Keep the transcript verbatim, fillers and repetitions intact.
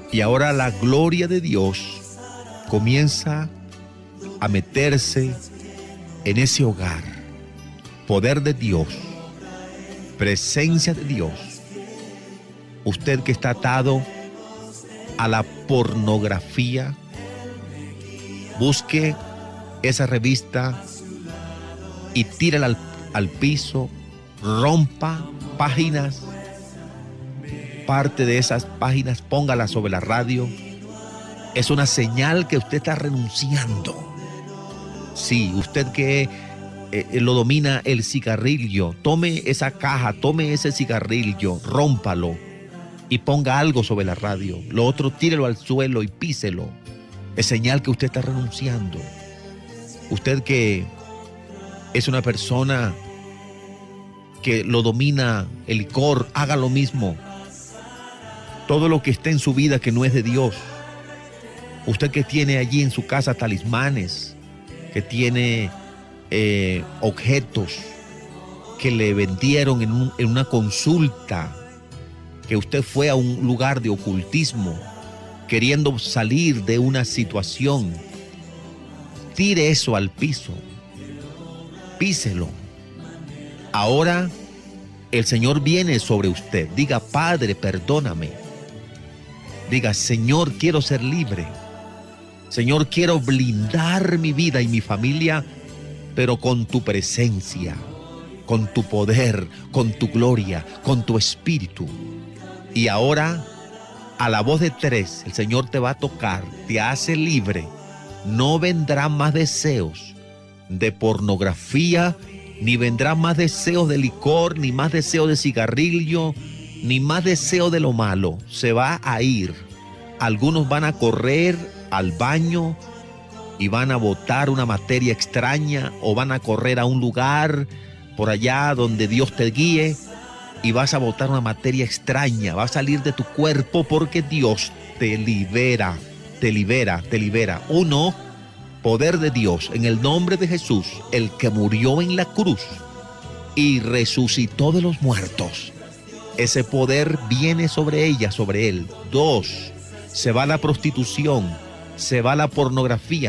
Y ahora la gloria de Dios comienza a meterse en ese hogar. Poder de Dios, presencia de Dios. Usted que está atado a la pornografía, busque esa revista y tírala al, al piso, rompa páginas, parte de esas páginas, póngala sobre la radio. Es una señal que usted está renunciando. Sí, usted que eh, lo domina el cigarrillo, tome esa caja, tome ese cigarrillo, rómpalo y ponga algo sobre la radio. Lo otro, tírelo al suelo y píselo. Es señal que usted está renunciando. Usted que es una persona que lo domina el licor, haga lo mismo. Todo lo que esté en su vida que no es de Dios. Usted que tiene allí en su casa talismanes, que tiene eh, objetos que le vendieron en, un, en una consulta, que usted fue a un lugar de ocultismo, queriendo salir de una situación, tire eso al piso, píselo. Ahora el Señor viene sobre usted. Diga: Padre, perdóname. Diga: Señor, quiero ser libre. Señor, quiero blindar mi vida y mi familia, pero con tu presencia, con tu poder, con tu gloria, con tu espíritu. Y ahora, a la voz de tres, el Señor te va a tocar, te hace libre. No vendrán más deseos de pornografía, ni vendrán más deseos de licor, ni más deseos de cigarrillo, ni más deseos de lo malo. Se va a ir. Algunos van a correr al baño y van a botar una materia extraña, o van a correr a un lugar por allá donde Dios te guíe y vas a botar una materia extraña. Va a salir de tu cuerpo porque Dios te libera, te libera, te libera. Uno, poder de Dios en el nombre de Jesús, el que murió en la cruz y resucitó de los muertos. Ese poder viene sobre ella, sobre él. Dos, se va la prostitución, se va la pornografía.